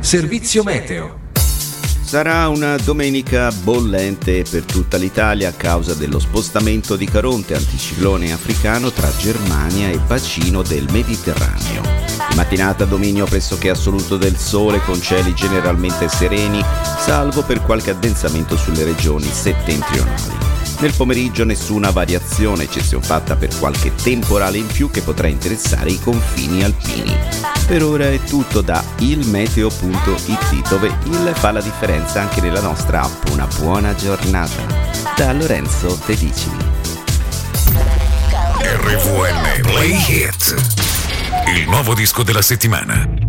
Servizio meteo. Sarà una domenica bollente per tutta l'Italia a causa dello spostamento di Caronte, anticiclone africano tra Germania e bacino del Mediterraneo. In mattinata dominio pressoché assoluto del sole con cieli generalmente sereni, salvo per qualche addensamento sulle regioni settentrionali. Nel pomeriggio nessuna variazione, eccezione fatta per qualche temporale in più che potrà interessare i confini alpini. Per ora è tutto da ilmeteo.it, dove il fa la differenza anche nella nostra app. Una buona giornata da Lorenzo Pedicini. RVM Play Hit, il nuovo disco della settimana.